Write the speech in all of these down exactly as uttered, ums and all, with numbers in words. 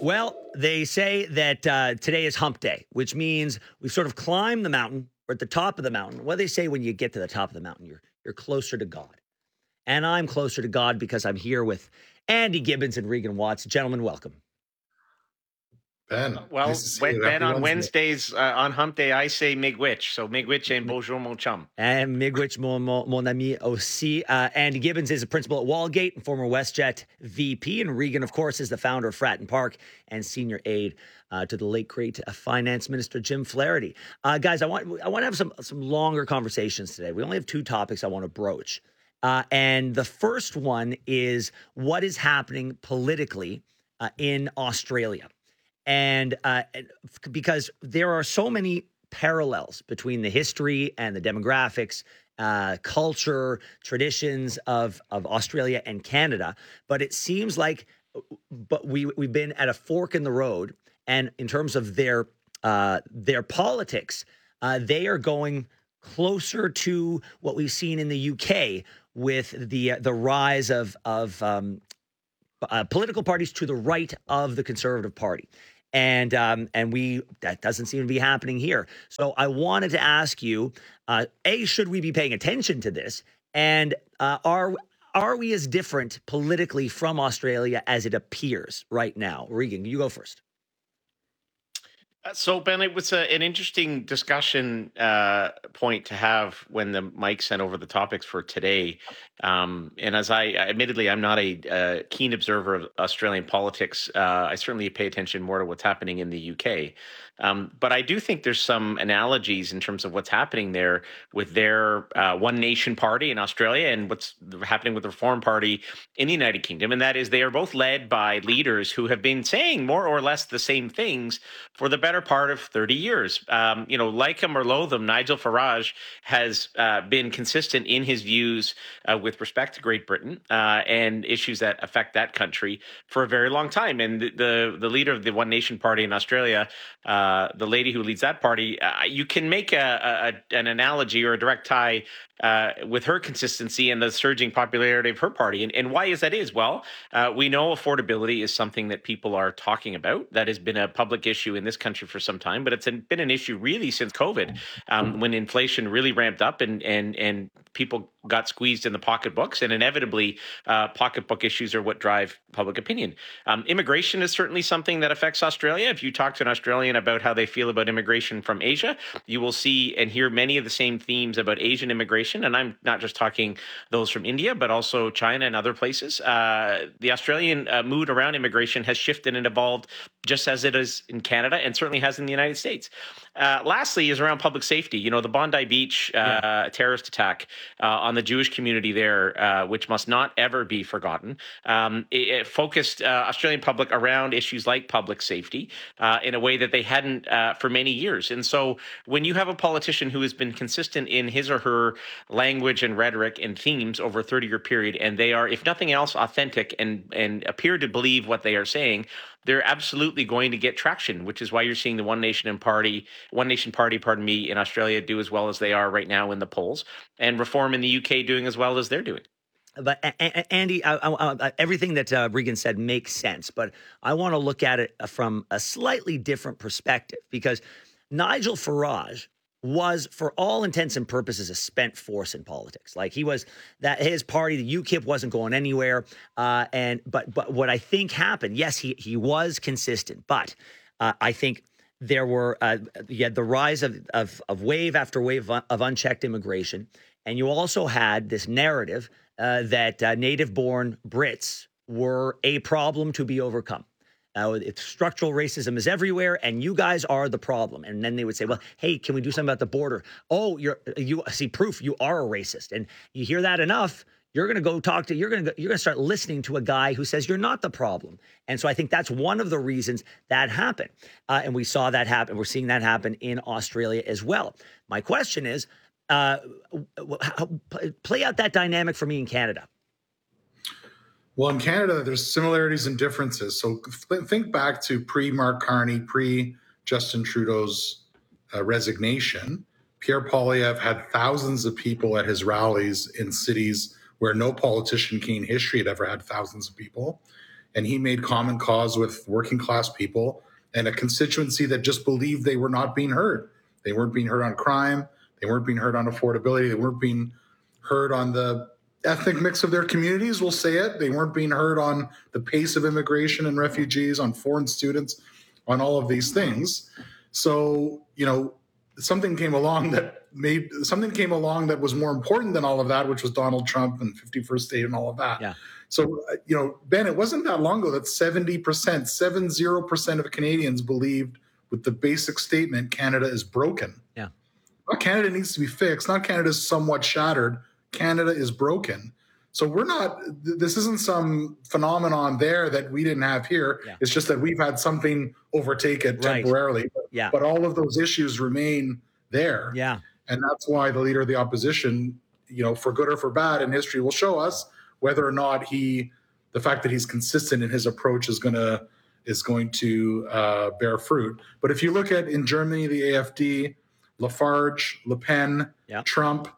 Well, they say that uh, today is hump day, which means we've sort of climbed the mountain. We're at the top of the mountain. What do they say when you get to the top of the mountain? You're you're closer to God. And I'm closer to God because I'm here with Andy Gibbons and Regan Watts. Gentlemen, welcome. Ben. Well, nice when, Ben, on Wednesday. Wednesdays, uh, on hump day, I say Miigwech. So Miigwech and bonjour, mon chum. And Miigwech, mon, mon, mon ami aussi. Uh, Andy Gibbons is a principal at Wallgate and former WestJet V P. And Regan, of course, is the founder of Fratton Park and senior aide uh, to the late, great uh, finance minister, Jim Flaherty. Uh, guys, I want I want to have some, some longer conversations today. We only have two topics I want to broach. Uh, and the first one is what is happening politically uh, in Australia. And uh, because there are so many parallels between the history and the demographics, uh, culture, traditions of, of Australia and Canada. But it seems like but we, we've been at a fork in the road. And in terms of their uh, their politics, uh, they are going closer to what we've seen in the U K with the uh, the rise of, of um, uh, political parties to the right of the Conservative Party. And um, and we that doesn't seem to be happening here. So I wanted to ask you, uh, A, should we be paying attention to this? And uh, are are we as different politically from Australia as it appears right now? Regan, you go first. So, Ben, it was a, an interesting discussion uh, point to have when the Mike sent over the topics for today. Um, and as I, admittedly, I'm not a, a keen observer of Australian politics. Uh, I certainly pay attention more to what's happening in the U K. Um, but I do think there's some analogies in terms of what's happening there with their uh, One Nation party in Australia and what's happening with the Reform Party in the United Kingdom. And that is they are both led by leaders who have been saying more or less the same things for the better part of thirty years. Um, you know, like him or loathe him, Nigel Farage has uh, been consistent in his views uh, with respect to Great Britain uh, and issues that affect that country for a very long time. And the the, the leader of the One Nation party in Australia, uh, the lady who leads that party, uh, you can make a, a an analogy or a direct tie uh, with her consistency and the surging popularity of her party. And, and why is that is? Well, uh, we know affordability is something that people are talking about. That has been a public issue in this country for some time, but it's been an issue really since COVID, um, when inflation really ramped up and and and people got squeezed in the pocketbooks, and inevitably uh, pocketbook issues are what drive public opinion. Um, immigration is certainly something that affects Australia. If you talk to an Australian about how they feel about immigration from Asia, you will see and hear many of the same themes about Asian immigration. And I'm not just talking those from India, but also China and other places. Uh, the Australian uh, mood around immigration has shifted and evolved just as it is in Canada and certainly has in the United States. Uh, lastly is around public safety. You know, the Bondi Beach uh, yeah. terrorist attack uh, on the Jewish community there, uh, which must not ever be forgotten. Um, it, it focused uh, Australian public around issues like public safety uh, in a way that they hadn't uh, for many years. And so when you have a politician who has been consistent in his or her language and rhetoric and themes over a thirty-year period, and they are, if nothing else, authentic and, and appear to believe what they are saying, they're absolutely going to get traction, which is why you're seeing the One Nation and Party, One Nation Party, pardon me, in Australia do as well as they are right now in the polls, and Reform in the U K doing as well as they're doing. But Andy, I, I, I, everything that uh, Regan said makes sense, but I want to look at it from a slightly different perspective, because Nigel Farage was, for all intents and purposes, a spent force in politics. Like, he was that his party, the U KIP, wasn't going anywhere. Uh, and but but what I think happened, yes, he he was consistent, but uh, I think there were uh, you had the rise of, of of wave after wave of unchecked immigration, and you also had this narrative uh, that uh, native-born Brits were a problem to be overcome. Uh, it's structural racism is everywhere, and you guys are the problem. And then they would say, well, hey, can we do something about the border? Oh, you're you see proof you are a racist. And you hear that enough, you're going to go talk to, you're going to you're going to start listening to a guy who says you're not the problem. And so I think that's one of the reasons that happened. Uh, and we saw that happen. We're seeing that happen in Australia as well. My question is, uh, how, play out that dynamic for me in Canada. Well, in Canada, there's similarities and differences. So think back to pre-Mark Carney, pre-Justin Trudeau's uh, resignation. Pierre Poilievre had thousands of people at his rallies in cities where no politician in history had ever had thousands of people. and he made common cause with working class people and a constituency that just believed they were not being heard. They weren't being heard on crime. They weren't being heard on affordability. They weren't being heard on the ethnic mix of their communities, we'll say it. They weren't being heard on the pace of immigration and refugees, on foreign students, on all of these things. So, you know, something came along that made something came along that was more important than all of that, which was Donald Trump and fifty-first State and all of that. Yeah. So, you know, Ben, it wasn't that long ago that seventy percent, seven zero percent of Canadians believed with the basic statement, Canada is broken. Yeah. Not Canada needs to be fixed. Not Canada is somewhat shattered. Canada is broken. So we're not, this isn't some phenomenon there that we didn't have here. Yeah. It's just that we've had something overtake it Right. temporarily. But, Yeah. but all of those issues remain there. Yeah. And that's why the leader of the opposition, you know, for good or for bad, and history will show us whether or not he, the fact that he's consistent in his approach is going to, is going to uh, bear fruit. But if you look at in Germany, the A F D, Lafarge, Le Pen, Yeah. Trump,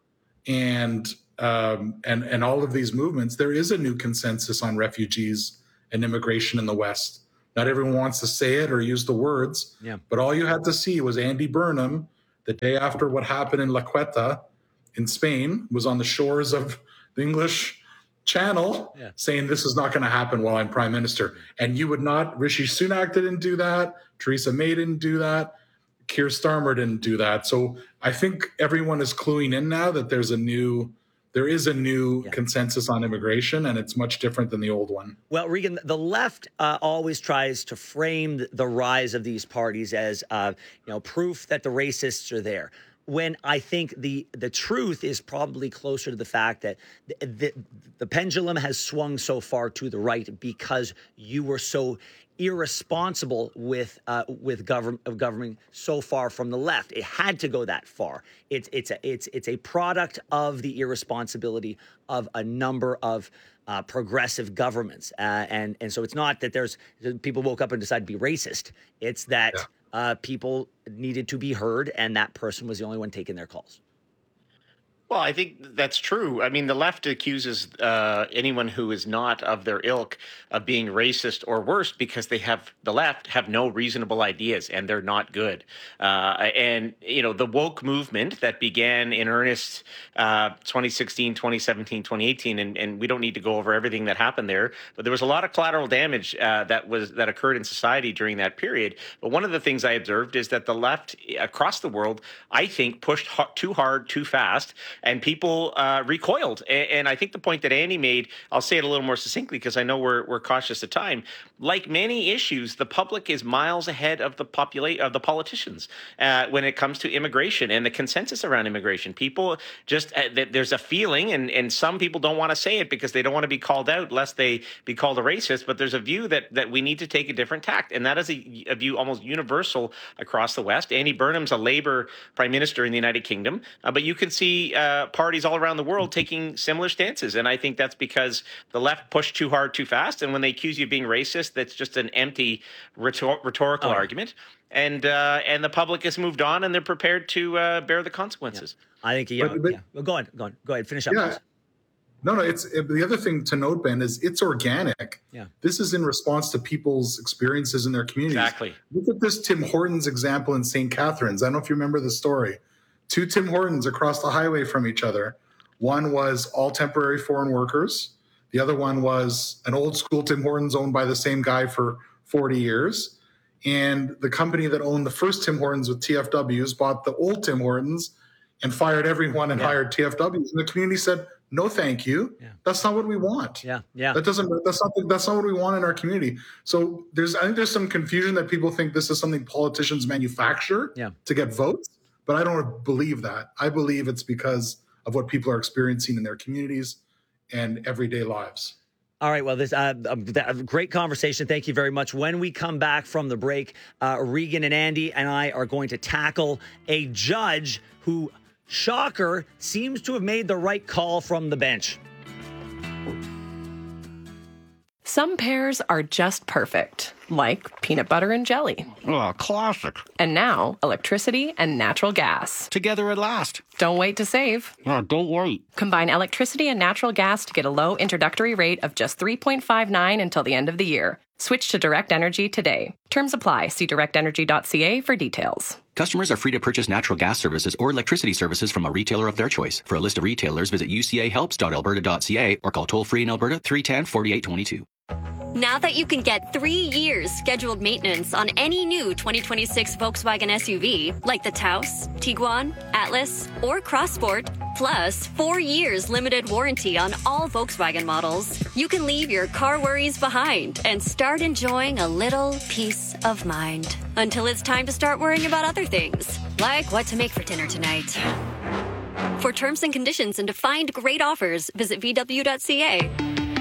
and um, and and all of these movements, there is a new consensus on refugees and immigration in the West. Not everyone wants to say it or use the words, Yeah. but all you had to see was Andy Burnham, the day after what happened in La Queta in Spain, was on the shores of the English Channel, Yeah. saying this is not going to happen while I'm prime minister. And you would not, Rishi Sunak didn't do that, Theresa May didn't do that, Keir Starmer didn't do that. So I think everyone is cluing in now that there's a new, there is a new Yeah. consensus on immigration, and it's much different than the old one. Well, Regan, the left uh, always tries to frame the rise of these parties as, uh, you know, proof that the racists are there. When I think the the truth is probably closer to the fact that the, the, the pendulum has swung so far to the right because you were so irresponsible with uh, with government of government so far from the left. It had to go that far. It's it's a it's it's a product of the irresponsibility of a number of uh, progressive governments, uh, and and so it's not that there's people woke up and decided to be racist. It's that Yeah. uh, people needed to be heard, and that person was the only one taking their calls. Well, I think that's true. I mean, the left accuses uh, anyone who is not of their ilk of being racist or worse because they have, the left have no reasonable ideas and they're not good. Uh, and, you know, the woke movement that began in earnest uh, twenty sixteen, twenty seventeen, twenty eighteen, and, and we don't need to go over everything that happened there, but there was a lot of collateral damage uh, that was that occurred in society during that period. But one of the things I observed is that the left across the world, I think, pushed ha- too hard, too fast, and people uh, recoiled. And, and I think the point that Andy made, I'll say it a little more succinctly because I know we're we're cautious of time. Like many issues, the public is miles ahead of the populate of the politicians uh, when it comes to immigration and the consensus around immigration. People just uh, th- there's a feeling, and and some people don't want to say it because they don't want to be called out lest they be called a racist. But there's a view that that we need to take a different tact, and that is a, a view almost universal across the West. Andy Burnham's a Labour prime minister in the United Kingdom, uh, but you can see uh, parties all around the world taking similar stances, and I think that's because the left pushed too hard, too fast. And when they accuse you of being racist, that's just an empty rhetor- rhetorical Oh. argument. And uh, and the public has moved on, and they're prepared to uh, bear the consequences. I think, yeah, But- but- yeah. Well, go on, go on, go ahead, finish up. Yeah. please. No, no, it's it, the other thing to note, Ben, is it's organic. Yeah. This is in response to people's experiences in their communities. Exactly. Look at this Tim Hortons example in Saint Catharines. I don't know if you remember the story. Two Tim Hortons across the highway from each other. One was all temporary foreign workers. The other one was an old school Tim Hortons owned by the same guy for forty years. And the company that owned the first Tim Hortons with T F Ws bought the old Tim Hortons and fired everyone and Yeah. hired T F Ws. And the community said, no, thank you. Yeah. That's not what we want. Yeah, yeah. That doesn't. That's not. That's not what we want in our community. So there's. I think there's some confusion that people think this is something politicians manufacture Yeah. to get votes. But I don't believe that. I believe it's because of what people are experiencing in their communities and everyday lives. All right. Well, this uh, um, th- a great conversation. Thank you very much. When we come back from the break, uh, Regan and Andy and I are going to tackle a judge who, shocker, seems to have made the right call from the bench. Some pairs are just perfect, like peanut butter and jelly. Oh, classic. And now, electricity and natural gas. Together at last. Don't wait to save. Oh, don't wait. Combine electricity and natural gas to get a low introductory rate of just three point five nine until the end of the year. Switch to Direct Energy today. Terms apply. See direct energy dot c a for details. Customers are free to purchase natural gas services or electricity services from a retailer of their choice. For a list of retailers, visit u c a helps dot alberta dot c a or call toll-free in Alberta three one zero, four eight two two. Now that you can get three years scheduled maintenance on any new twenty twenty-six Volkswagen S U V, like the Taos, Tiguan, Atlas, or Crossport, plus four years limited warranty on all Volkswagen models, you can leave your car worries behind and start enjoying a little peace of mind. Until it's time to start worrying about other things, like what to make for dinner tonight. For terms and conditions and to find great offers, visit v w dot c a.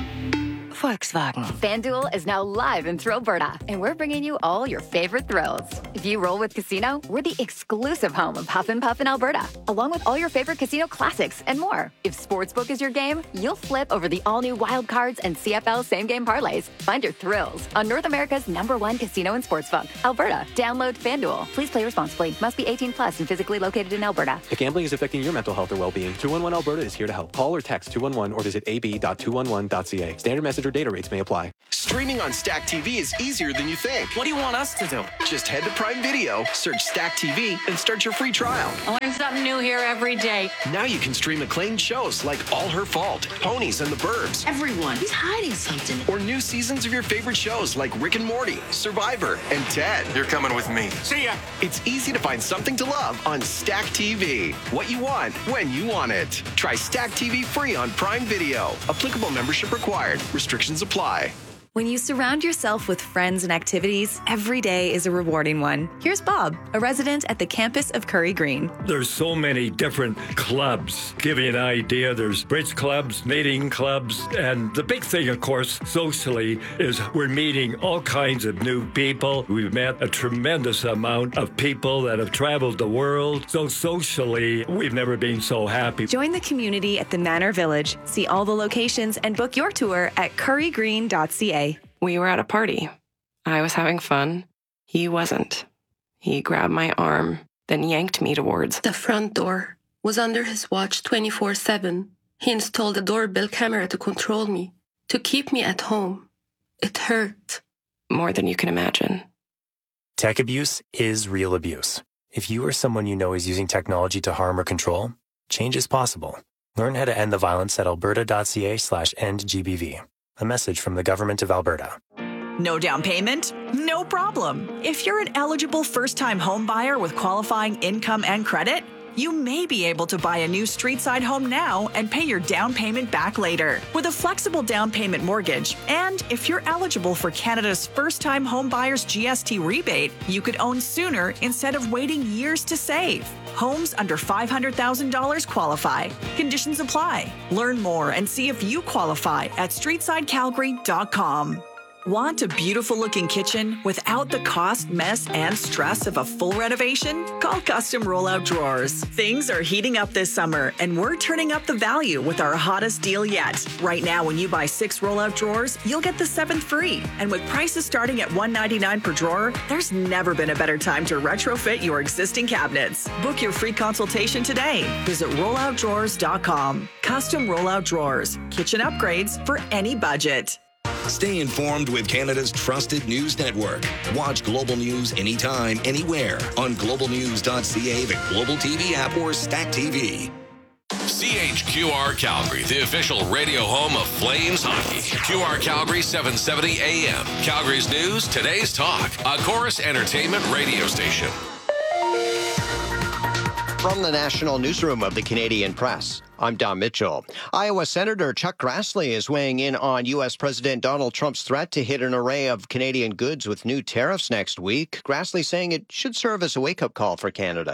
Volkswagen. FanDuel is now live in Thrillberta, and we're bringing you all your favorite thrills. If you roll with Casino, we're the exclusive home of Huff and Puff in Alberta, along with all your favorite casino classics and more. If Sportsbook is your game, you'll flip over the all-new Wild Cards and C F L same-game parlays. Find your thrills on North America's number one casino and sportsbook, Alberta. Download FanDuel. Please play responsibly. Must be eighteen plus and physically located in Alberta. If gambling is affecting your mental health or well-being, two one one Alberta is here to help. Call or text two one one or visit a b dot two one one dot c a. Standard message or data rates may apply. Streaming on Stack T V is easier than you think. What do you want us to do? Just head to Prime Video, search Stack T V, and start your free trial. I learn something new here every day. Now you can stream acclaimed shows like All Her Fault, Ponies and the Burbs. Everyone, he's hiding something. Or new seasons of your favorite shows like Rick and Morty, Survivor, and Ted. You're coming with me. See ya. It's easy to find something to love on Stack T V. What you want, when you want it. Try Stack T V free on Prime Video. Applicable membership required. Restrictions apply. When you surround yourself with friends and activities, every day is a rewarding one. Here's Bob, a resident at the campus of Curry Green. There's so many different clubs. Give you an idea, there's bridge clubs, knitting clubs, and the big thing, of course, socially, is we're meeting all kinds of new people. We've met a tremendous amount of people that have traveled the world. So socially, we've never been so happy. Join the community at the Manor Village. See all the locations and book your tour at curry green dot c a. We were at a party. I was having fun. He wasn't. He grabbed my arm, then yanked me towards the front door. Was under his watch twenty-four seven. He installed a doorbell camera to control me, to keep me at home. It hurt. More than you can imagine. Tech abuse is real abuse. If you or someone you know is using technology to harm or control, change is possible. Learn how to end the violence at alberta dot c a slash end G B V. A message from the Government of Alberta. No down payment? No problem. If you're an eligible first-time home buyer with qualifying income and credit, you may be able to buy a new street-side home now and pay your down payment back later with a flexible down payment mortgage. And if you're eligible for Canada's first-time home buyers G S T rebate, you could own sooner instead of waiting years to save. Homes under five hundred thousand dollars qualify. Conditions apply. Learn more and see if you qualify at street side calgary dot com. Want a beautiful-looking kitchen without the cost, mess, and stress of a full renovation? Call Custom Rollout Drawers. Things are heating up this summer, and we're turning up the value with our hottest deal yet. Right now, when you buy six rollout drawers, you'll get the seventh free. And with prices starting at one hundred ninety-nine dollars per drawer, there's never been a better time to retrofit your existing cabinets. Book your free consultation today. Visit rollout drawers dot com. Custom Rollout Drawers. Kitchen upgrades for any budget. Stay informed with Canada's trusted news network. Watch Global News anytime, anywhere on global news dot c a, the Global T V app, or Stack T V. C H Q R Calgary, the official radio home of Flames hockey. Q R Calgary seven seventy A M. Calgary's news, today's talk. A Chorus Entertainment radio station. From the National Newsroom of the Canadian Press, I'm Don Mitchell. Iowa Senator Chuck Grassley is weighing in on U S President Donald Trump's threat to hit an array of Canadian goods with new tariffs next week. Grassley saying it should serve as a wake-up call for Canada.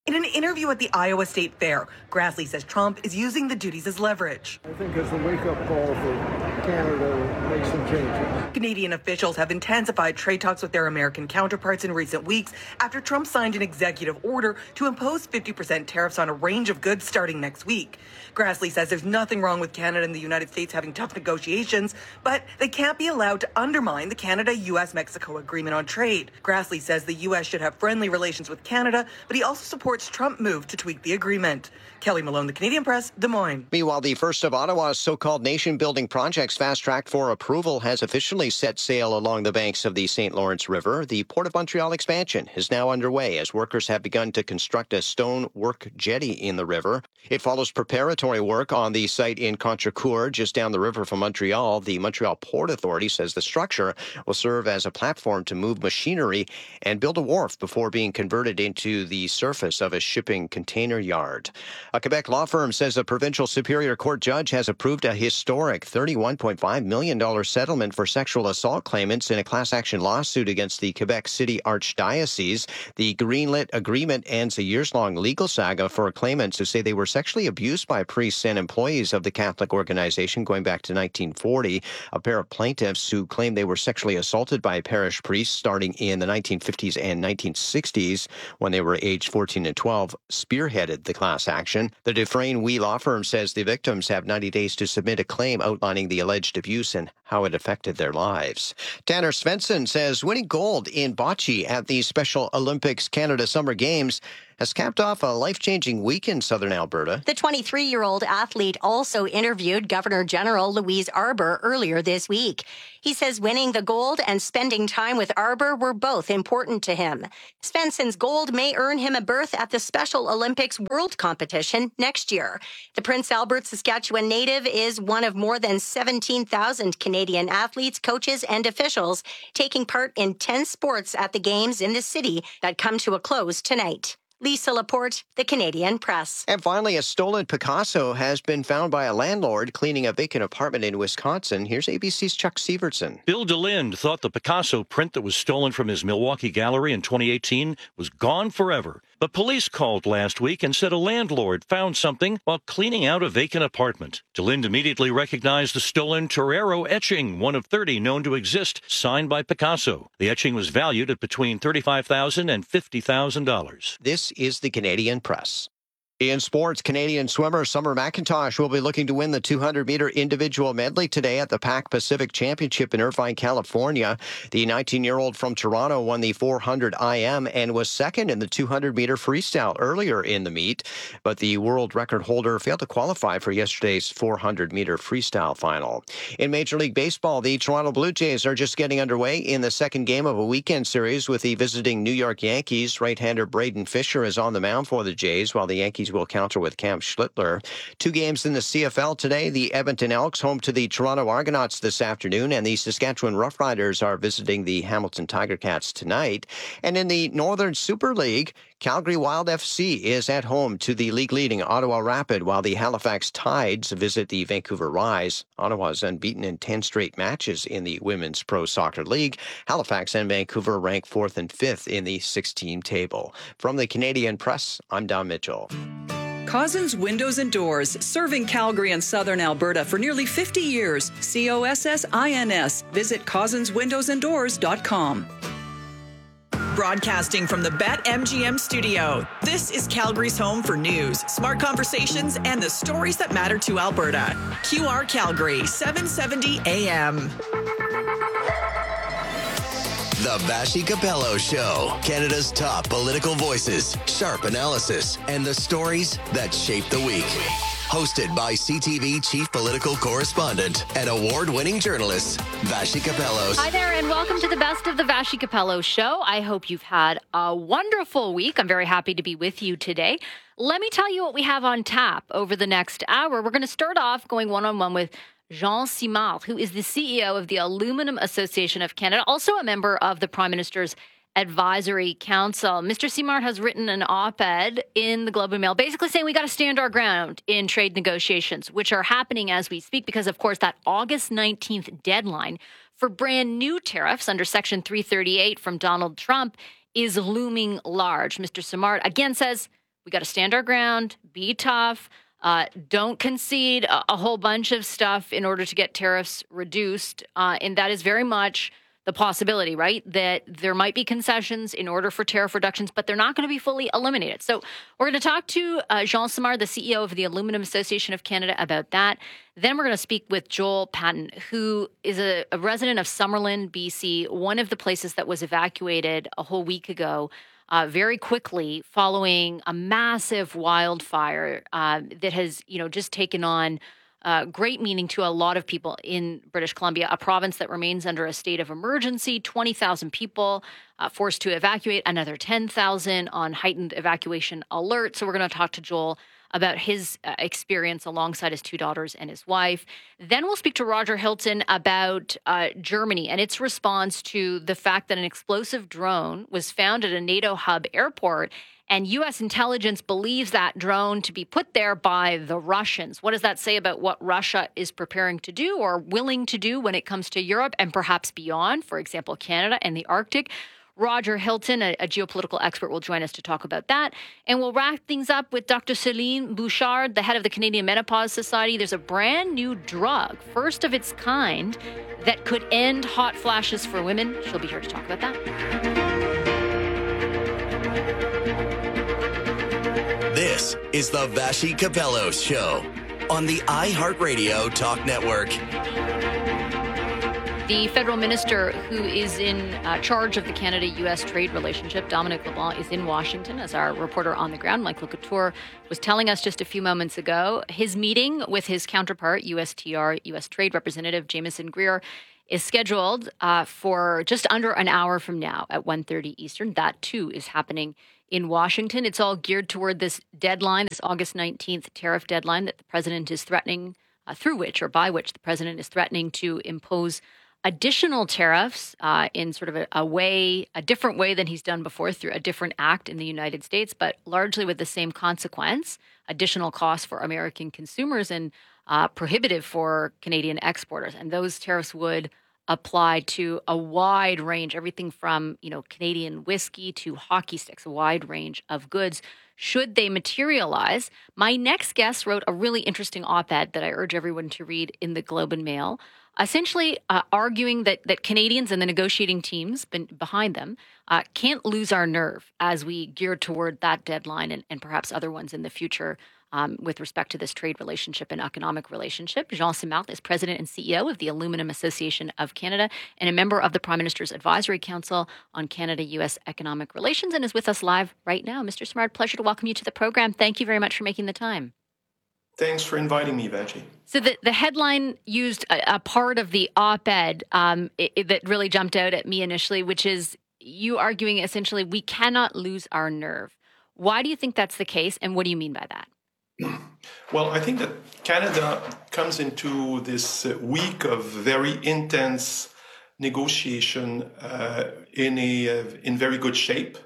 In an interview at the Iowa State Fair, Grassley says Trump is using the duties as leverage. I think it's a wake-up call for Canada to make some changes. Canadian officials have intensified trade talks with their American counterparts in recent weeks after Trump signed an executive order to impose fifty percent tariffs on a range of goods starting next week. Grassley says there's nothing wrong with Canada and the United States having tough negotiations, but they can't be allowed to undermine the Canada-U S Mexico agreement on trade. Grassley says the U S should have friendly relations with Canada, but he also supports Trump move to tweak the agreement. Kelly Malone, The Canadian Press, Des Moines. Meanwhile, the first of Ottawa's so-called nation-building projects fast-tracked for approval has officially set sail along the banks of the Saint Lawrence River. The Port of Montreal expansion is now underway as workers have begun to construct a stone work jetty in the river. It follows preparatory work on the site in Contrecoeur, just down the river from Montreal. The Montreal Port Authority says the structure will serve as a platform to move machinery and build a wharf before being converted into the surface of a shipping container yard. A Quebec law firm says a provincial Superior Court judge has approved a historic thirty-one point five million dollars settlement for sexual assault claimants in a class action lawsuit against the Quebec City Archdiocese. The greenlit agreement ends a years-long legal saga for claimants who say they were sexually abused by priests and employees of the Catholic organization going back to nineteen forty. A pair of plaintiffs who claim they were sexually assaulted by parish priests starting in the nineteen fifties and nineteen sixties when they were aged fourteen and twelve spearheaded the class action. The Dufresne Wee law firm says the victims have ninety days to submit a claim outlining the alleged abuse and how it affected their lives. Tanner Svensson says winning gold in bocce at the Special Olympics Canada Summer Games has capped off a life-changing week in southern Alberta. The twenty-three-year-old athlete also interviewed Governor General Louise Arbour earlier this week. He says winning the gold and spending time with Arbour were both important to him. Svensson's gold may earn him a berth at the Special Olympics World Competition next year. The Prince Albert, Saskatchewan native is one of more than seventeen thousand Canadian athletes, coaches, and officials taking part in ten sports at the Games in the city that come to a close tonight. Lisa Laporte, The Canadian Press. And finally, a stolen Picasso has been found by a landlord cleaning a vacant apartment in Wisconsin. Here's A B C's Chuck Sievertson. Bill DeLinde thought the Picasso print that was stolen from his Milwaukee gallery in twenty eighteen was gone forever. But police called last week and said a landlord found something while cleaning out a vacant apartment. DeLinde immediately recognized the stolen Torero etching, one of thirty known to exist, signed by Picasso. The etching was valued at between thirty-five thousand dollars and fifty thousand dollars. This is the Canadian Press. In sports, Canadian swimmer Summer McIntosh will be looking to win the two hundred meter individual medley today at the Pac Pacific Championship in Irvine, California. The nineteen-year-old from Toronto won the four hundred I M and was second in the two hundred meter freestyle earlier in the meet, but the world record holder failed to qualify for yesterday's four hundred meter freestyle final. In Major League Baseball, the Toronto Blue Jays are just getting underway in the second game of a weekend series with the visiting New York Yankees. Right-hander Braden Fisher is on the mound for the Jays, while the Yankees will counter with Cam Schlittler. Two games in the C F L today. The Edmonton Elks home to the Toronto Argonauts this afternoon, and the Saskatchewan Roughriders are visiting the Hamilton Tiger Cats tonight. And in the Northern Super League, Calgary Wild F C is at home to the league-leading Ottawa Rapid, while the Halifax Tides visit the Vancouver Rise. Ottawa's unbeaten in ten straight matches in the Women's Pro Soccer League. Halifax and Vancouver rank fourth and fifth in the six-team table. From the Canadian Press, I'm Don Mitchell. Cozzens Windows and Doors, serving Calgary and southern Alberta for nearly fifty years. C O S S I N S. Visit cozzens windows and doors dot com. Broadcasting from the BetMGM studio, this is Calgary's home for news, smart conversations, and the stories that matter to Alberta. Q R Calgary, seven seventy A M. The Vassy Capello Show. Canada's top political voices, sharp analysis, and the stories that shape the week. Hosted by C T V Chief Political Correspondent and award-winning journalist, Vassy Capello. Hi there, and welcome to the Best of the Vassy Capello Show. I hope you've had a wonderful week. I'm very happy to be with you today. Let me tell you what we have on tap over the next hour. We're going to start off going one-on-one with Jean Simard, who is the C E O of the Aluminum Association of Canada, also a member of the Prime Minister's Advisory Council. Mister Simard has written an op-ed in the Globe and Mail basically saying we got to stand our ground in trade negotiations, which are happening as we speak because, of course, that August nineteenth deadline for brand new tariffs under Section three thirty-eight from Donald Trump is looming large. Mister Simard again says we got to stand our ground, be tough, uh, don't concede a, a whole bunch of stuff in order to get tariffs reduced. Uh, and that is very much the possibility, right, that there might be concessions in order for tariff reductions, but they're not going to be fully eliminated. So we're going to talk to uh, Jean Simard, the C E O of the Aluminum Association of Canada, about that. Then we're going to speak with Joel Patton, who is a, a resident of Summerlin, B C, one of the places that was evacuated a whole week ago, uh, very quickly following a massive wildfire uh, that has, you know, just taken on Uh, great meaning to a lot of people in British Columbia, a province that remains under a state of emergency. twenty thousand people uh, forced to evacuate, another ten thousand on heightened evacuation alert. So we're going to talk to Joel about his uh, experience alongside his two daughters and his wife. Then we'll speak to Roger Hilton about uh, Germany and its response to the fact that an explosive drone was found at a NATO hub airport, and U S intelligence believes that drone to be put there by the Russians. What does that say about what Russia is preparing to do or willing to do when it comes to Europe and perhaps beyond, for example, Canada and the Arctic? Roger Hilton, a, a geopolitical expert, will join us to talk about that. And we'll wrap things up with Doctor Céline Bouchard, the head of the Canadian Menopause Society. There's a brand new drug, first of its kind, that could end hot flashes for women. She'll be here to talk about that. This is the Vassy Capello Show on the iHeartRadio Talk Network. The federal minister who is in uh, charge of the Canada-U S trade relationship, Dominic LeBlanc, is in Washington, as our reporter on the ground, Michael Couture, was telling us just a few moments ago. His meeting with his counterpart, U S T R, U S Trade Representative Jameson Greer, is scheduled uh, for just under an hour from now at one thirty Eastern. That, too, is happening in Washington. It's all geared toward this deadline, this August nineteenth tariff deadline that the president is threatening, uh, through which or by which the president is threatening to impose additional tariffs uh, in sort of a, a way, a different way than he's done before through a different act in the United States, but largely with the same consequence, additional costs for American consumers and uh, prohibitive for Canadian exporters. And those tariffs would apply to a wide range, everything from, you know, Canadian whiskey to hockey sticks, a wide range of goods, should they materialize. My next guest wrote a really interesting op-ed that I urge everyone to read in the Globe and Mail, essentially uh, arguing that that Canadians and the negotiating teams behind them uh, can't lose our nerve as we gear toward that deadline and, and perhaps other ones in the future um, with respect to this trade relationship and economic relationship. Jean Simard is president and C E O of the Aluminum Association of Canada and a member of the Prime Minister's Advisory Council on Canada-U S Economic Relations and is with us live right now. Mister Simard, pleasure to welcome you to the program. Thank you very much for making the time. Thanks for inviting me, Veggie. So the, the headline used a, a part of the op-ed um, it, it, that really jumped out at me initially, which is you arguing essentially we cannot lose our nerve. Why do you think that's the case, and what do you mean by that? Well, I think that Canada comes into this week of very intense negotiation uh, in a uh, in very good shape.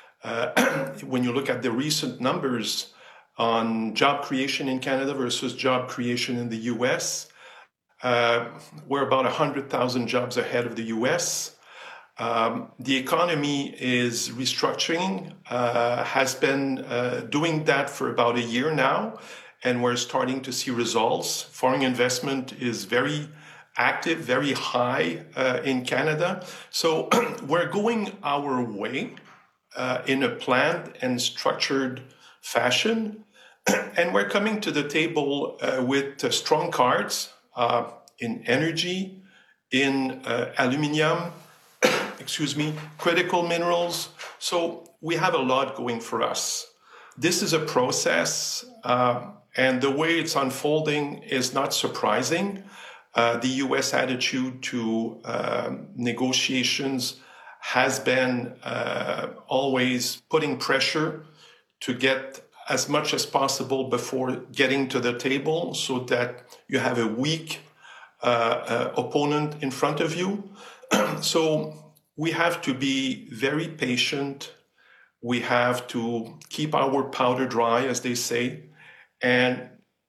Uh, when you look at the recent numbers on job creation in Canada versus job creation in the U S, uh, we're about one hundred thousand jobs ahead of the U S. Um, the economy is restructuring, uh, has been uh, doing that for about a year now, and we're starting to see results. Foreign investment is very active, very high uh, in Canada. So we're going our way uh, in a planned and structured fashion. And we're coming to the table uh, with uh, strong cards uh, in energy, in uh, aluminium, excuse me, critical minerals. So we have a lot going for us. This is a process, uh, and the way it's unfolding is not surprising. Uh, the U S attitude to uh, negotiations has been uh, always putting pressure to get as much as possible before getting to the table so that you have a weak uh, uh, opponent in front of you. So we have to be very patient. We have to keep our powder dry, as they say. And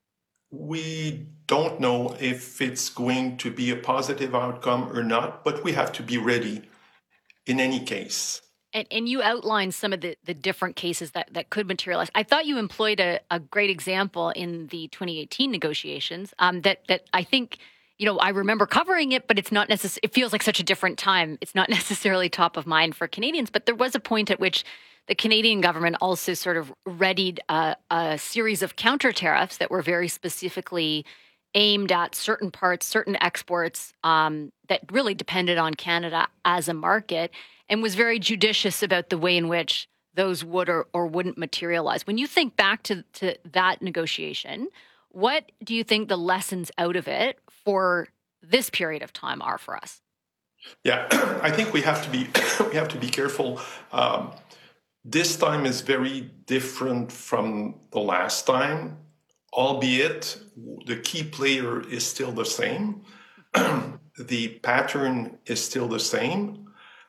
we don't know if it's going to be a positive outcome or not, but we have to be ready in any case. And, and you outlined some of the, the different cases that, that could materialize. I thought you employed a, a great example in the twenty eighteen negotiations um, that that I think, you know, I remember covering it, but it's not necessarily, it feels like such a different time. It's not necessarily top of mind for Canadians, but there was a point at which the Canadian government also sort of readied a, a series of counter tariffs that were very specifically aimed at certain parts, certain exports um, that really depended on Canada as a market, and was very judicious about the way in which those would or, or wouldn't materialize. When you think back to, to that negotiation, what do you think the lessons out of it for this period of time are for us? Yeah, I think we have to be we have to be careful. Um, this time is very different from the last time, albeit the key player is still the same. The pattern is still the same.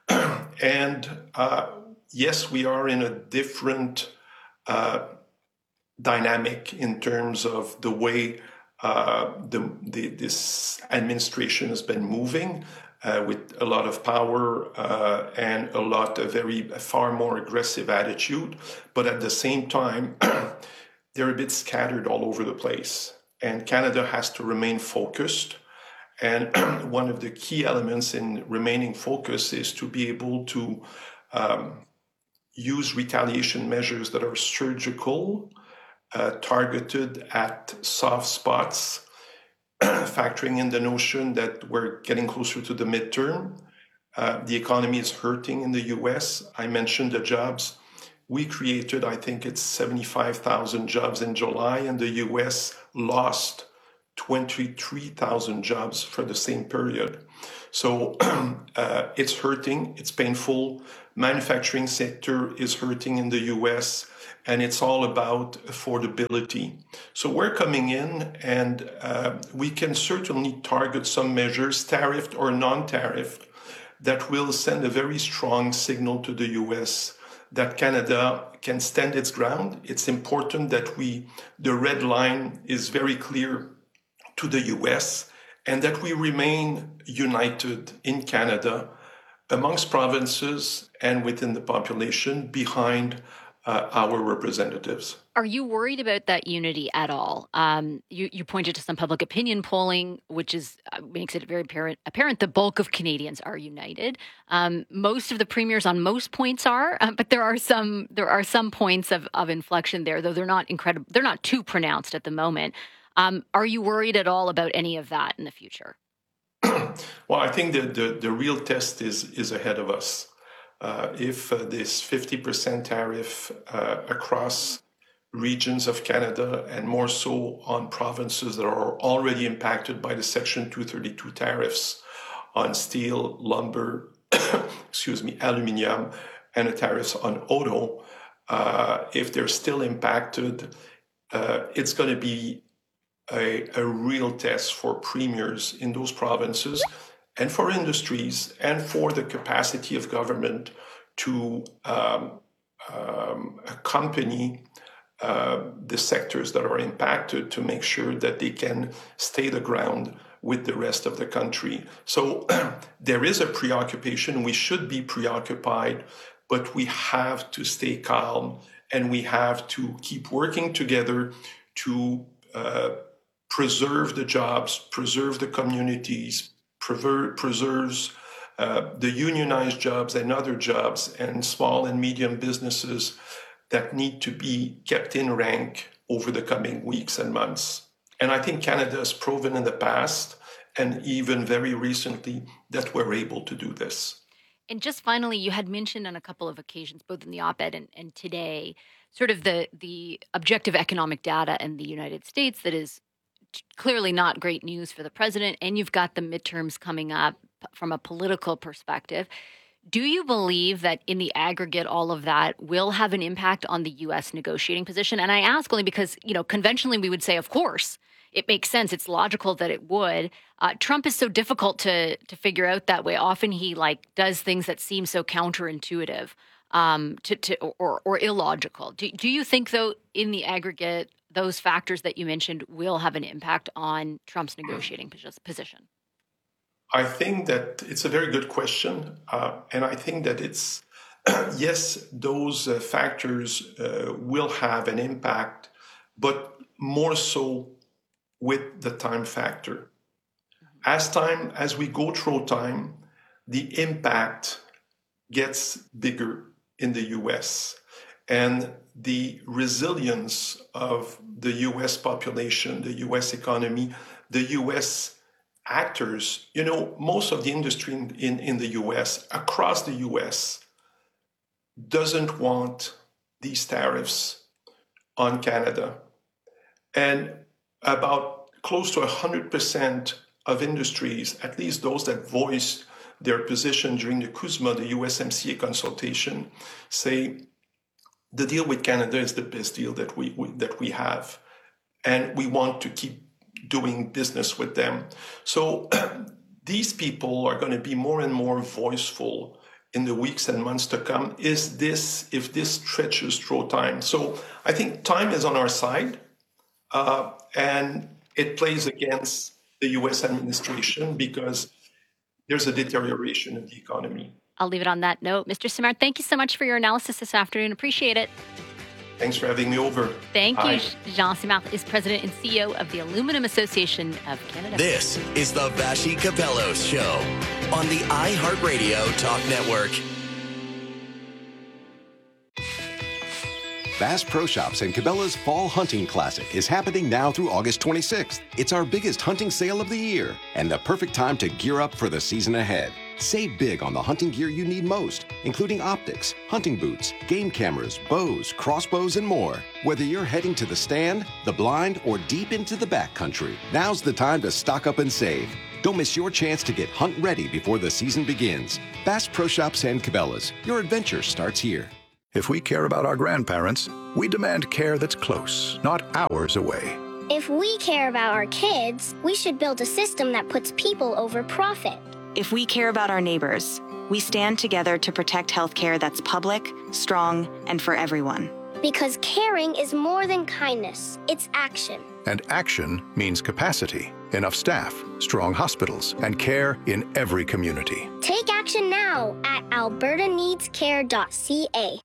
And uh, yes, we are in a different uh, dynamic in terms of the way uh, the, the, this administration has been moving uh, with a lot of power uh, and a lot of very a far more aggressive attitude. But at the same time, they're a bit scattered all over the place. And Canada has to remain focused. And one of the key elements in remaining focused is to be able to um, use retaliation measures that are surgical, uh, targeted at soft spots, factoring in the notion that we're getting closer to the midterm. Uh, the economy is hurting in the U S. I mentioned the jobs. We created, I think it's seventy-five thousand jobs in July, and the U S lost twenty-three thousand jobs for the same period. So uh, it's hurting, it's painful. Manufacturing sector is hurting in the U S, and it's all about affordability. So we're coming in, and uh, we can certainly target some measures, tariffed or non-tariffed, that will send a very strong signal to the U S that Canada can stand its ground. It's important that we, the red line is very clear to the U S, and that we remain united in Canada amongst provinces and within the population behind uh, our representatives. Are you worried about that unity at all? Um, you, you pointed to some public opinion polling, which is uh, makes it very apparent, apparent the bulk of Canadians are united. Um, most of the premiers on most points are, uh, but there are some there are some points of, of inflection there, though they're not incredible. They're not too pronounced at the moment. Um, are you worried at all about any of that in the future? Well, I think that the, the real test is, is ahead of us. Uh, if uh, this fifty percent tariff uh, across regions of Canada, and more so on provinces that are already impacted by the Section two thirty-two tariffs on steel, lumber, excuse me, aluminium, and the tariffs on auto, uh, if they're still impacted, uh, it's going to be A, a real test for premiers in those provinces and for industries and for the capacity of government to um, um, accompany uh, the sectors that are impacted to make sure that they can stay the ground with the rest of the country. So there is a preoccupation. We should be preoccupied, but we have to stay calm, and we have to keep working together to uh, preserve the jobs, preserve the communities, prever- preserves uh, the unionized jobs and other jobs and small and medium businesses that need to be kept in rank over the coming weeks and months. And I think Canada has proven in the past, and even very recently, that we're able to do this. And just finally, you had mentioned on a couple of occasions, both in the op-ed and, and today, sort of the, the objective economic data in the United States that is clearly not great news for the president, and you've got the midterms coming up from a political perspective. Do you believe that in the aggregate, all of that will have an impact on the U S negotiating position? And I ask only because, you know, conventionally we would say, of course, it makes sense. It's logical that it would. Uh, Trump is so difficult to to figure out that way. Often he like does things that seem so counterintuitive um, to, to or, or illogical. Do, do you think, though, in the aggregate, those factors that you mentioned will have an impact on Trump's negotiating position? I think that it's a very good question. Uh, and I think that it's yes, those uh, factors uh, will have an impact, but more so with the time factor. As time, as we go through time, the impact gets bigger in the U S, and the resilience of the U S population, the U S economy, the U S actors, you know, most of the industry in, in, in the U S, across the U S, doesn't want these tariffs on Canada. And about close to one hundred percent of industries, at least those that voiced their position during the CUSMA, the U S M C A consultation, say the deal with Canada is the best deal that we, we that we have, and we want to keep doing business with them. So these people are going to be more and more voiceful in the weeks and months to come. Is this, if this stretches through time? So I think time is on our side, uh, and it plays against the U S administration because there's a deterioration of the economy. I'll leave it on that note. Mister Simard, thank you so much for your analysis this afternoon. Appreciate it. Thanks for having me over. Thank Bye. you. Jean Simard is president and C E O of the Aluminum Association of Canada. This is the Vassy Capellos Show on the iHeartRadio Talk Network. Bass Pro Shops and Cabela's Fall Hunting Classic is happening now through August twenty-sixth. It's our biggest hunting sale of the year and the perfect time to gear up for the season ahead. Save big on the hunting gear you need most, including optics, hunting boots, game cameras, bows, crossbows, and more. Whether you're heading to the stand, the blind, or deep into the backcountry, now's the time to stock up and save. Don't miss your chance to get hunt ready before the season begins. Bass Pro Shops and Cabela's. Your adventure starts here. If we care about our grandparents, we demand care that's close, not hours away. If we care about our kids, we should build a system that puts people over profit. If we care about our neighbors, we stand together to protect healthcare that's public, strong, and for everyone. Because caring is more than kindness, it's action. And action means capacity, enough staff, strong hospitals, and care in every community. Take action now at alberta needs care dot c a.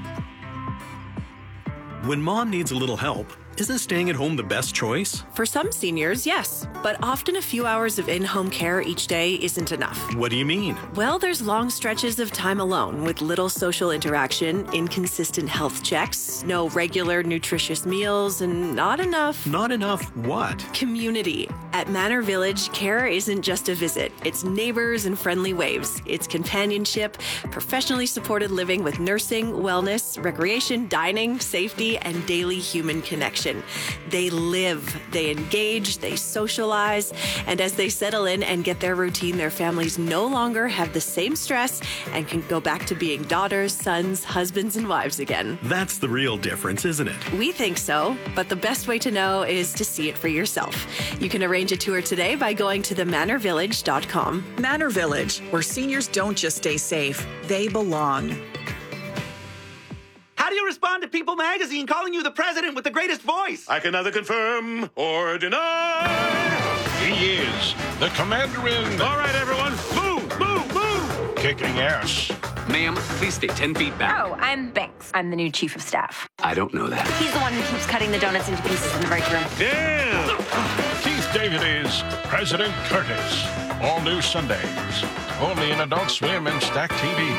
When mom needs a little help, isn't staying at home the best choice? For some seniors, yes. But often a few hours of in-home care each day isn't enough. What do you mean? Well, there's long stretches of time alone with little social interaction, inconsistent health checks, no regular nutritious meals, and not enough... Not enough what? Community. At Manor Village, care isn't just a visit. It's neighbors and friendly waves. It's companionship, professionally supported living with nursing, wellness, recreation, dining, safety, and daily human connection. They live, they engage, they socialize, and as they settle in and get their routine, their families no longer have the same stress and can go back to being daughters, sons, husbands, and wives again. That's the real difference, isn't it? We think so, but the best way to know is to see it for yourself. You can arrange a tour today by going to the manor village dot com. Manor Village, where seniors don't just stay safe, they belong. How do you respond to People Magazine calling you the president with the greatest voice? I can neither confirm or deny. He is the commander-in. All right, everyone, move, move, move. Kicking ass. Ma'am, please stay ten feet back. Oh, I'm Banks. I'm the new chief of staff. I don't know that. He's the one who keeps cutting the donuts into pieces in the break room. Yeah. Keith David is President Curtis. All new Sundays. Only in Adult Swim and Stack T V.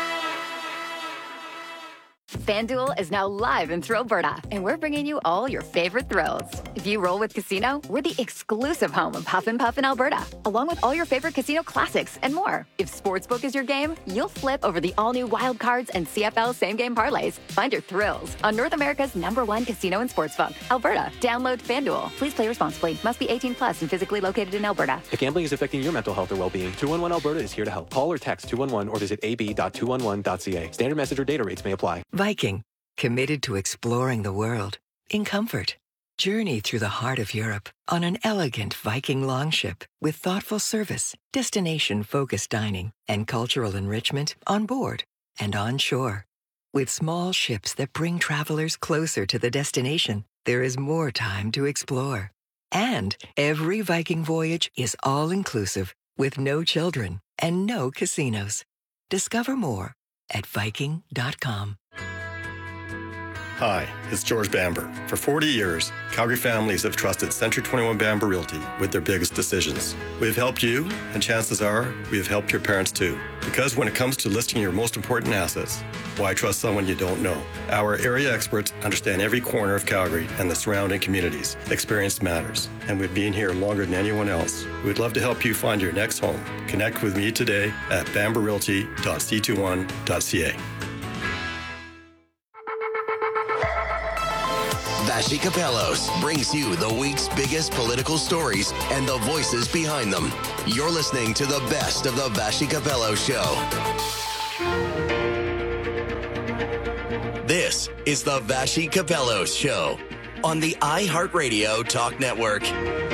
FanDuel is now live in Thrillberta, and we're bringing you all your favorite thrills. If you roll with Casino, we're the exclusive home of Huff and Puff in Alberta, along with all your favorite casino classics and more. If Sportsbook is your game, you'll flip over the all-new Wild Cards and C F L same-game parlays. Find your thrills on North America's number one casino and sportsbook, Alberta. Download FanDuel. Please play responsibly. Must be eighteen plus and physically located in Alberta. If gambling is affecting your mental health or well-being, two one one Alberta is here to help. Call or text two one one or visit a b dot two one one dot c a. Standard message or data rates may apply. Viking, committed to exploring the world in comfort. Journey through the heart of Europe on an elegant Viking longship with thoughtful service, destination-focused dining, and cultural enrichment on board and on shore. With small ships that bring travelers closer to the destination, there is more time to explore. And every Viking voyage is all-inclusive with no children and no casinos. Discover more at Viking dot com. Hi, it's George Bamber. For forty years, Calgary families have trusted Century twenty-one Bamber Realty with their biggest decisions. We have helped you, and chances are we have helped your parents too. Because when it comes to listing your most important assets, why trust someone you don't know? Our area experts understand every corner of Calgary and the surrounding communities. Experience matters, and we've been here longer than anyone else. We'd love to help you find your next home. Connect with me today at bamber realty dot c twenty-one dot c a. Vassy Kapelos brings you the week's biggest political stories and the voices behind them. You're listening to the best of the Vassy Kapelos Show. This is the Vassy Kapelos Show on the iHeartRadio Talk Network.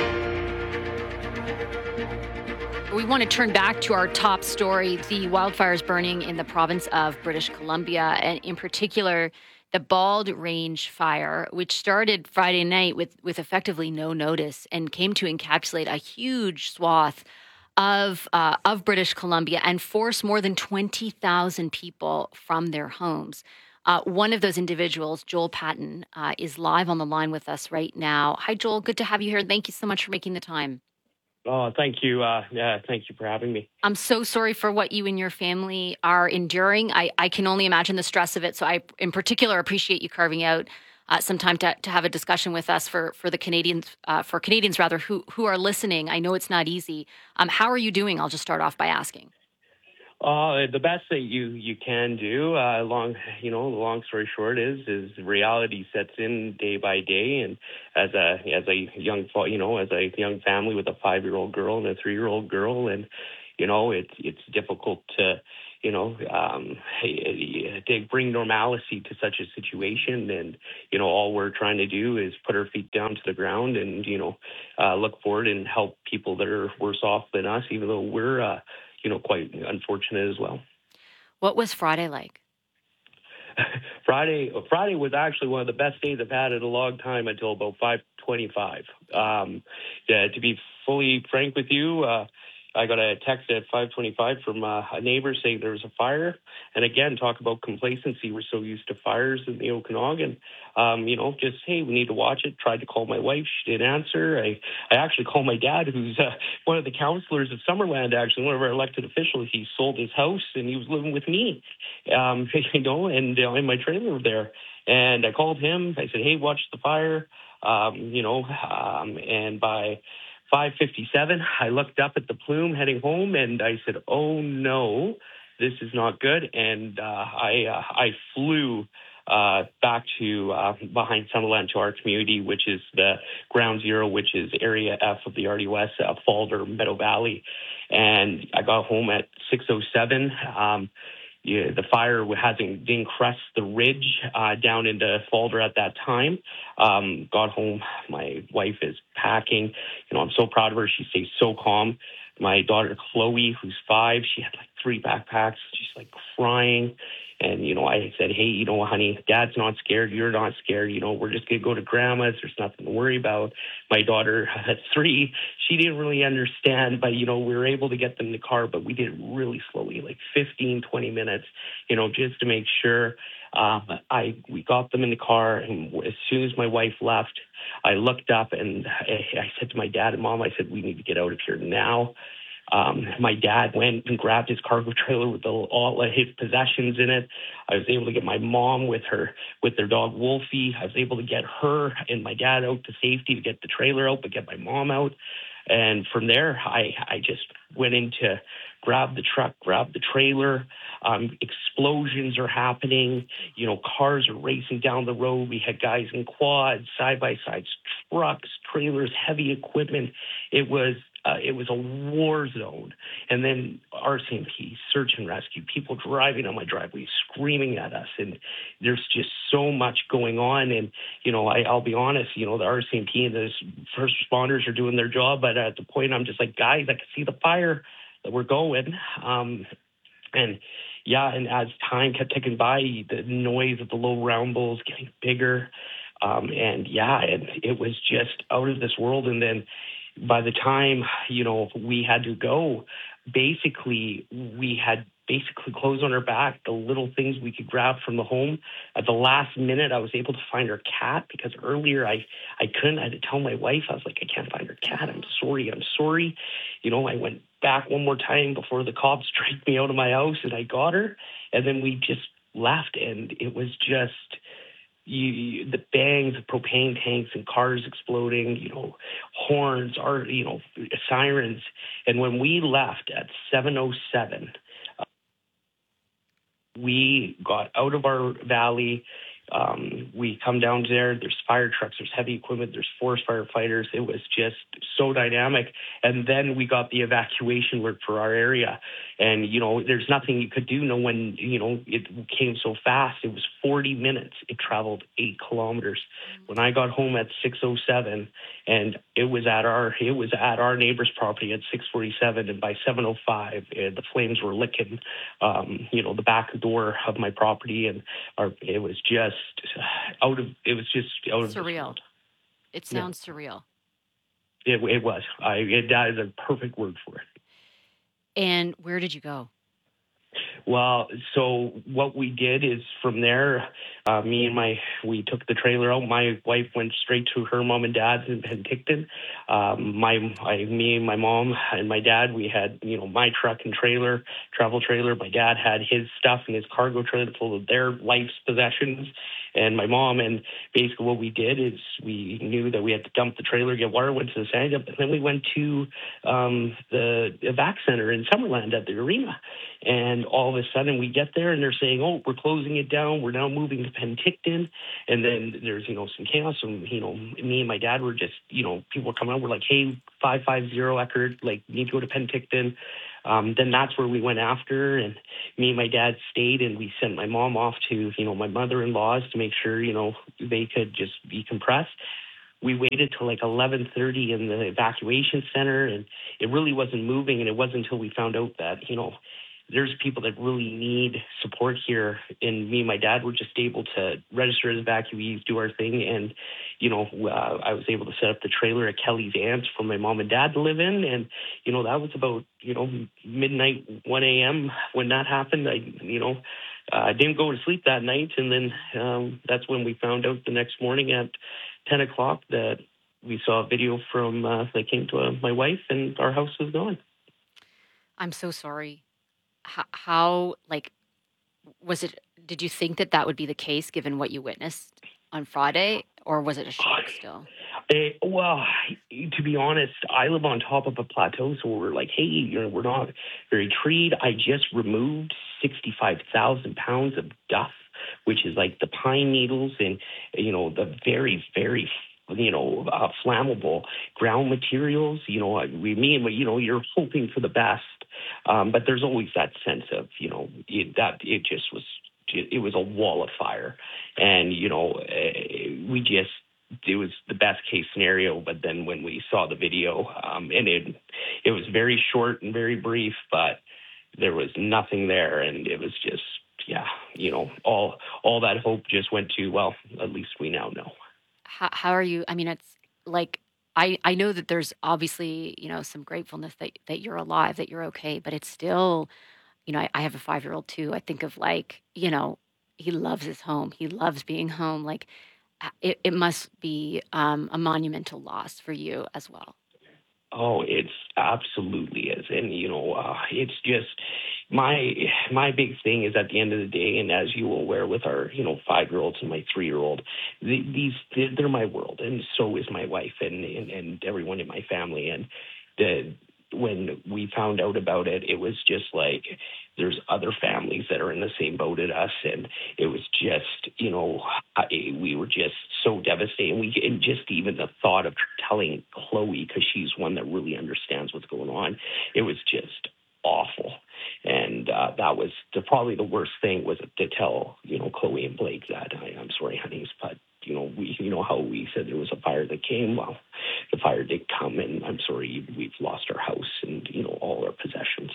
We want to turn back to our top story, the wildfires burning in the province of British Columbia, and in particular, the Bald Range Fire, which started Friday night with, with effectively no notice and came to encapsulate a huge swath of uh, of British Columbia and force more than twenty thousand people from their homes. Uh, one of those individuals, Joel Patton, uh, is live on the line with us right now. Hi, Joel. Good to have you here. Thank you so much for making the time. Oh, thank you. Uh, yeah, thank you for having me. I'm so sorry for what you and your family are enduring. I, I can only imagine the stress of it. So I, in particular, appreciate you carving out uh, some time to, to have a discussion with us for for the Canadians, uh, for Canadians rather, who who are listening. I know it's not easy. Um, how are you doing? I'll just start off by asking. Uh, the best that you, you can do, uh, long, you know, the long story short is, is reality sets in day by day. And as a, as a young, you know, as a young family with a five-year-old girl and a three-year-old girl, and, you know, it's, it's difficult to, you know, um, to bring normalcy to such a situation. And, you know, all we're trying to do is put our feet down to the ground and, you know, uh, look forward and help people that are worse off than us, even though we're, uh, you know, quite unfortunate as well. What was Friday like? Friday Friday was actually one of the best days I've had in a long time until about five twenty-five. Um, yeah, to be fully frank with you, uh, I got a text at five twenty-five from uh, a neighbor saying there was a fire. And again, talk about complacency. We're so used to fires in the Okanagan. Um, you know, just, hey, we need to watch it. Tried to call my wife. She didn't answer. I, I actually called my dad, who's uh, one of the councillors of Summerland, actually, one of our elected officials. He sold his house and he was living with me, um, you know, and uh, in my trailer there. And I called him. I said, hey, watch the fire, um, you know, um, and by five fifty-seven, I looked up at the plume heading home, and I said, oh, no, this is not good. And uh, I uh, I flew uh, back to uh, behind Summerland to our community, which is the ground zero, which is area F of the R D O S, uh, Falder, Meadow Valley. And I got home at six oh seven. Um, Yeah, the fire hasn't didn't crest the ridge uh, down into Falder at that time. Um, got home, my wife is packing. You know, I'm so proud of her. She stays so calm. My daughter Chloe, who's five, she had like three backpacks. She's like crying. And, you know, I said, hey, you know, honey, Dad's not scared. You're not scared. You know, we're just going to go to Grandma's. There's nothing to worry about. My daughter at three, she didn't really understand, but, you know, we were able to get them in the car, but we did it really slowly, like fifteen, twenty minutes, you know, just to make sure. Um, I we got them in the car, and as soon as my wife left, I looked up and I, I said to my dad and Mom, I said, we need to get out of here now. Um, my dad went and grabbed his cargo trailer with the, all of his possessions in it. I was able to get my mom with her, with their dog Wolfie. I was able to get her and my dad out to safety to get the trailer out, but get my mom out. And from there, I, I just went in to grab the truck, grab the trailer. Um, explosions are happening. You know, cars are racing down the road. We had guys in quads, side-by-sides, trucks, trailers, heavy equipment. It was Uh, it was a war zone. And then R C M P, search and rescue, people driving on my driveway, screaming at us. And there's just so much going on. And, you know, I, I'll be honest, you know, the R C M P and the first responders are doing their job. But at the point, I'm just like, guys, I can see the fire that we're going. Um, and, yeah, and as time kept ticking by, the noise of the low round bowls getting bigger. Um, and, yeah, it, it was just out of this world. And then by the time, you know, we had to go, basically we had basically clothes on her back, the little things we could grab from the home. At the last minute, I was able to find her cat because earlier I, I couldn't. I had to tell my wife, I was like, I can't find her cat. I'm sorry. I'm sorry. You know, I went back one more time before the cops dragged me out of my house, and I got her. And then we just left, and it was just... You, you, the bangs of propane tanks and cars exploding, you know, horns, are you know, sirens. And when we left at seven oh seven, uh, we got out of our valley. Um, we come down there. There's fire trucks. There's heavy equipment. There's forest firefighters. It was just so dynamic. And then we got the evacuation alert for our area. And, you know, there's nothing you could do. No one, you know, it came so fast. It was forty minutes. It traveled eight kilometers. When I got home at six oh seven, and it was at our it was at our neighbor's property at six forty-seven, and by seven oh five, uh, the flames were licking, um, you know, the back door of my property, and our, it was just out of it was just out of surreal. It sounds yeah. surreal. It, it was. I it, that is a perfect word for it. And where did you go? Well, so what we did is from there, uh, me and my, we took the trailer out. My wife went straight to her mom and dad's in Penticton. Um, my, I, me and my mom and my dad, we had, you know, my truck and trailer, travel trailer. My dad had his stuff in his cargo trailer full of their life's possessions. And my mom, and basically what we did is we knew that we had to dump the trailer, get water, went to the sand dump, and then we went to um, the evac center in Summerland at the arena. And all of a sudden we get there and they're saying, oh, we're closing it down. We're now moving to Penticton. And then there's, you know, some chaos. And, you know, me and my dad were just, you know, people were coming out. We're like, hey, five five zero Eckerd, like, need to go to Penticton. Um, then that's where we went after, and me and my dad stayed, and we sent my mom off to, you know, my mother-in-law's to make sure, you know, they could just decompress. We waited till like eleven thirty in the evacuation center, and it really wasn't moving, and it wasn't until we found out that, you know, there's people that really need support here, and me and my dad were just able to register as evacuees, do our thing, and, you know, uh, I was able to set up the trailer at Kelly's aunt's for my mom and dad to live in, and, you know, that was about, you know, midnight, one a.m. when that happened. I, you know, I uh, didn't go to sleep that night, and then um, that's when we found out the next morning at ten o'clock that we saw a video from, uh, that came to uh, my wife, and our house was gone. I'm so sorry. How, how, like, was it, did you think that that would be the case given what you witnessed on Friday, or was it a shock still? Uh, well, to be honest, I live on top of a plateau, so we're like, hey, you know, we're not very treed. I just removed sixty-five thousand pounds of duff, which is like the pine needles and, you know, the very, very you know, uh, flammable ground materials. You know, we mean, you know, you're hoping for the best, um, but there's always that sense of, you know, it, that it just was, it was a wall of fire. And, you know, uh, we just, it was the best case scenario. But then when we saw the video, um, and it, it was very short and very brief, but there was nothing there. And it was just, yeah, you know, all, all that hope just went to, well, at least we now know. How, how are you? I mean, it's like, I, I know that there's obviously, you know, some gratefulness that, that you're alive, that you're okay, but it's still, you know, I, I have a five-year-old too. I think of like, you know, he loves his home. He loves being home. Like it, it must be um, a monumental loss for you as well. Oh, it's absolutely is. And, you know, uh, it's just my my big thing is at the end of the day, and as you will aware with our, you know, five-year-olds and my three-year-old, the, these, they're my world, and so is my wife and, and, and everyone in my family. And the when we found out about it, it was just like there's other families that are in the same boat as us. And it was just, you know, I, we were just so devastated. And, we, and just even the thought of telling Chloe, because she's one that really understands what's going on, it was just awful. And uh, that was the, probably the worst thing was to tell, you know, Chloe and Blake that I, I'm sorry, honeys, but you know, we, you know how we said there was a fire that came. Well, the fire did come, and I'm sorry, we've lost our house and, you know, all our possessions.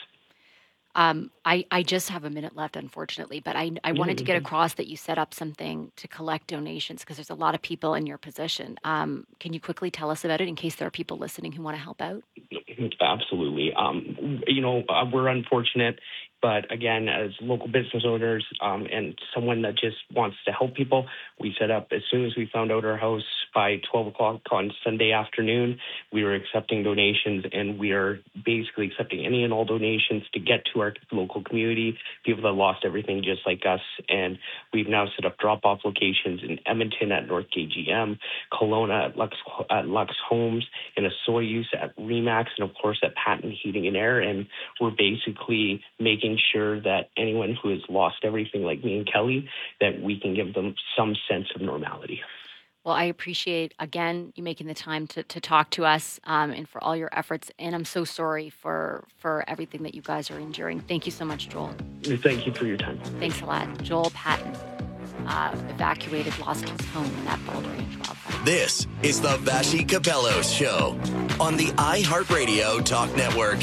Um, I, I just have a minute left, unfortunately, but I, I wanted to get across that you set up something to collect donations because there's a lot of people in your position. Um, can you quickly tell us about it in case there are people listening who want to help out? Absolutely. Um, you know, uh, we're unfortunate. But again, as local business owners um, and someone that just wants to help people, we set up as soon as we found out our house by twelve o'clock on Sunday afternoon. We were accepting donations, and we are basically accepting any and all donations to get to our local community, people that lost everything just like us. And we've now set up drop-off locations in Edmonton at North K G M, Kelowna at Lux, at Lux Homes, and a Soyuz at Remax, and of course at Patent Heating and Air. And we're basically making sure that anyone who has lost everything like me and Kelly, that we can give them some sense of normality. Well, I appreciate, again, you making the time to, to talk to us um, and for all your efforts. And I'm so sorry for, for everything that you guys are enduring. Thank you so much, Joel. Thank you for your time. Thanks a lot. Joel Patton, uh, evacuated, lost his home in that Bald Range wildfire. This is the Vassy Capello Show on the iHeartRadio Talk Network.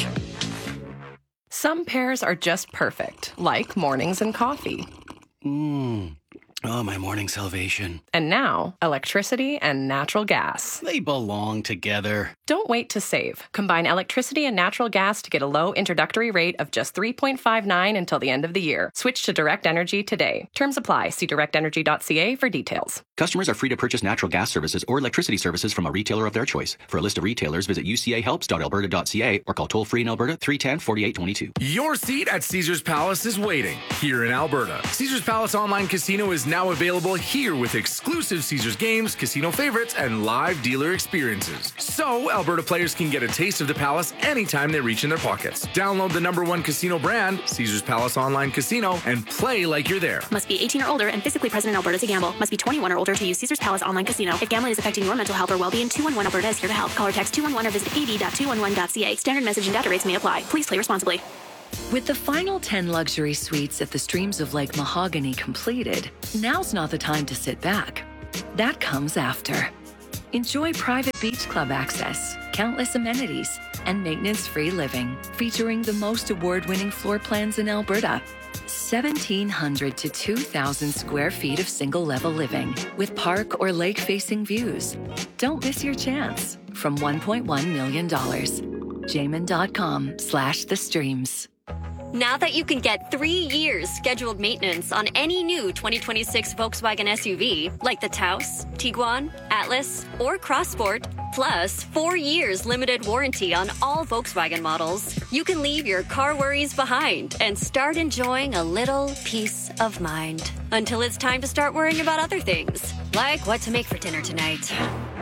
Some pairs are just perfect, like mornings and coffee. Mmm. Oh, my morning salvation. And now, electricity and natural gas. They belong together. Don't wait to save. Combine electricity and natural gas to get a low introductory rate of just three point five nine until the end of the year. Switch to Direct Energy today. Terms apply. See direct energy dot c a for details. Customers are free to purchase natural gas services or electricity services from a retailer of their choice. For a list of retailers, visit u c a helps dot alberta dot c a or call toll-free in Alberta three one zero, four eight two two. Your seat at Caesars Palace is waiting here in Alberta. Caesars Palace Online Casino is now available here with exclusive Caesars games, casino favorites, and live dealer experiences. So Alberta players can get a taste of the Palace anytime they reach in their pockets. Download the number one casino brand, Caesars Palace Online Casino, and play like you're there. Must be eighteen or older and physically present in Alberta to gamble. Must be twenty-one or older to use Caesars Palace Online Casino. If gambling is affecting your mental health or well-being, two one one Alberta is here to help. Call or text two one one or visit a d dot two one one dot c a. Standard message and data rates may apply. Please play responsibly. With the final ten luxury suites at the Streams of Lake Mahogany completed, now's not the time to sit back. That comes after. Enjoy private beach club access, countless amenities, and maintenance-free living, featuring the most award-winning floor plans in Alberta. seventeen hundred to two thousand square feet of single-level living with park or lake-facing views. Don't miss your chance. From one point one million dollars. Jamin.com slash the streams. Now that you can get three years scheduled maintenance on any new twenty twenty-six Volkswagen S U V, like the Taos, Tiguan, Atlas, or Crossport, plus four years limited warranty on all Volkswagen models, you can leave your car worries behind and start enjoying a little peace of mind. Until it's time to start worrying about other things, like what to make for dinner tonight.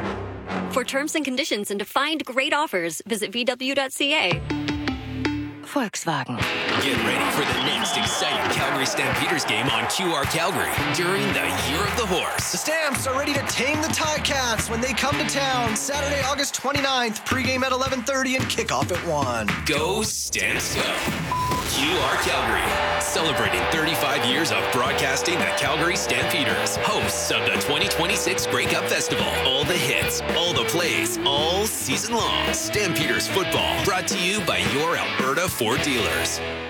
For terms and conditions and to find great offers, visit v w dot c a. Volkswagen. Get ready for the next exciting Calgary Stampeders game on Q R Calgary during the Year of the Horse. The Stamps are ready to tame the Ticats when they come to town Saturday, August twenty-ninth. Pregame at eleven thirty and kickoff at one. Go Stamps go. Q R Calgary, celebrating thirty-five years of broadcasting the Calgary Stampeders, hosts of the twenty twenty-six Grey Cup Festival. All the hits, all the plays, all season long. Stampeders football, brought to you by your Alberta Ford dealers.